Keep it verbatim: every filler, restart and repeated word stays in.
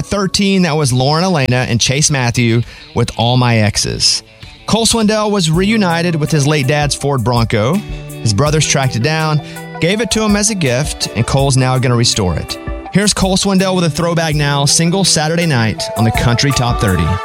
at thirteen, that was Lauren Elena and Chase Matthew with All My Exes. Cole Swindell was reunited with his late dad's Ford Bronco. His brothers tracked it down, gave it to him as a gift, and Cole's now going to restore it. Here's Cole Swindell with a throwback now, single Saturday Night on the Country Top thirty.